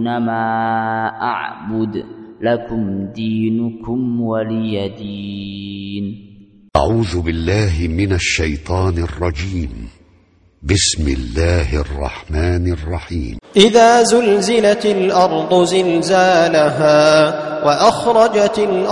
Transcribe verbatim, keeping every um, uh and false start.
ما أعبد لكم دينكم ولي دين. أعوذ بالله من الشيطان الرجيم. بسم الله الرحمن الرحيم. إذا زلزلت الأرض زلزالها وأخرجت الأرض